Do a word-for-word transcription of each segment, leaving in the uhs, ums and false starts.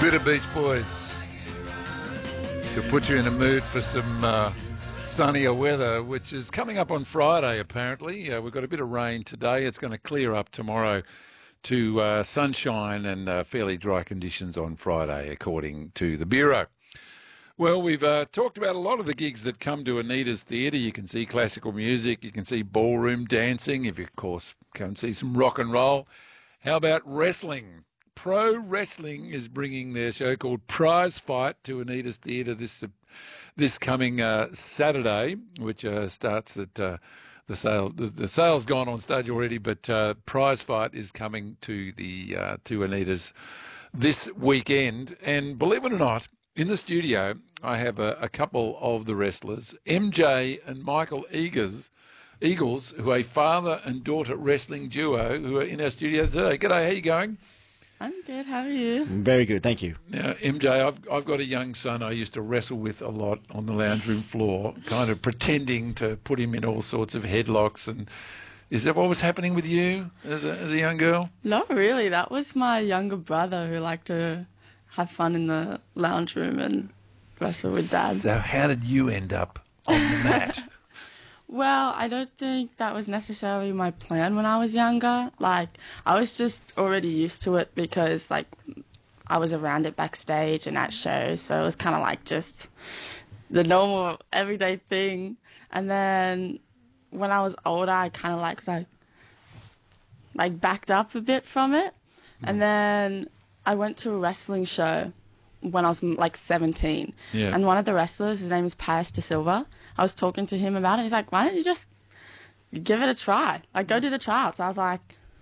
Bit of Beach Boys to put you in a mood for some uh, sunnier weather, which is coming up on Friday, apparently. Uh, we've got a bit of rain today. It's going to clear up tomorrow to uh, sunshine and uh, fairly dry conditions on Friday, according to the Bureau. Well, we've uh, talked about a lot of the gigs that come to Anita's Theatre. You can see classical music, you can see ballroom dancing, if you, of course, can see some rock and roll. How about wrestling? Pro Wrestling is bringing their show called Prize Fight to Anita's Theatre this uh, this coming uh, Saturday, which uh, starts at uh, the sale. The, the sale's gone on stage already, but uh, Prize Fight is coming to the uh, to Anita's this weekend. And believe it or not, in the studio, I have a, a couple of the wrestlers, M J and Michael Eagles, Eagles, who are a father and daughter wrestling duo, who are in our studio today. G'day, how you going? I'm good. How are you? Very good, thank you. Now, M J, I've I've got a young son I used to wrestle with a lot on the lounge room floor, kind of pretending to put him in all sorts of headlocks. And is that what was happening with you as a as a young girl? Not really. That was my younger brother who liked to have fun in the lounge room and wrestle with Dad. So how did you end up on the mat? Well, I don't think that was necessarily my plan when I was younger. Like, I was just already used to it because, like, I was around it backstage and at shows, so it was kind of like just the normal everyday thing. And then when I was older, I kind of like, like, like backed up a bit from it. Mm. And then I went to a wrestling show when I was like seventeen. Yeah. And one of the wrestlers, his name is Paris De Silva, I was talking to him about it. He's like, why don't you just give it a try? Like, go do the tryouts. I was like,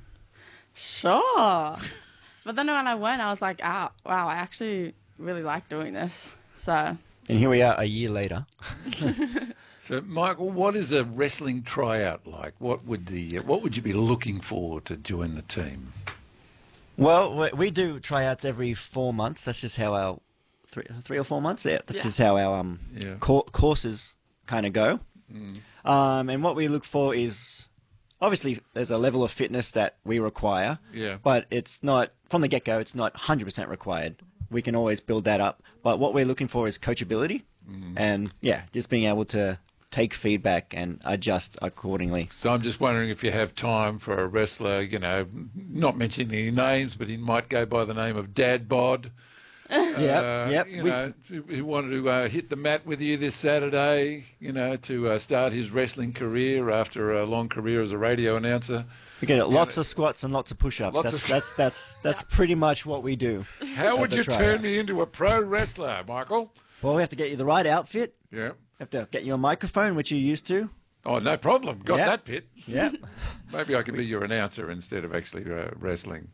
sure. But then when I went, I was like, oh, wow, I actually really like doing this. So. And here we are a year later. So, Michael, what is a wrestling tryout like? What would the what would you be looking for to join the team? Well, we- we do tryouts every four months. That's just how our three, three or four months. Yeah, that's Yeah. just how our um Yeah. cour- courses kind of go. Mm. Um, and what we look for is obviously there's a level of fitness that we require. Yeah. But it's not from the get go. It's not one hundred percent required. We can always build that up. But what we're looking for is coachability, Mm. and yeah, just being able to take feedback and adjust accordingly. So I'm just wondering if you have time for a wrestler, you know, not mentioning any names, but he might go by the name of Dad Bod. Yeah, Uh, yep. You we- know, who wanted to uh, hit the mat with you this Saturday, you know, to uh, start his wrestling career after a long career as a radio announcer. We get lots know, of squats and lots of push-ups. Lots That's, of- that's that's that's pretty much what we do. How at would the you tryout. turn me into a pro wrestler, Michael? Well, we have to get you the right outfit. Yeah. Have to get you a microphone, which you're used to. Oh, no problem. Got Yeah. that bit. Yeah. Maybe I could be your announcer instead of actually uh, wrestling.